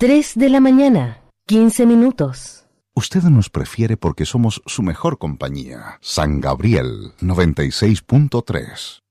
3 de la mañana, 15 minutos. Usted nos prefiere porque somos su mejor compañía. San Gabriel 96.3.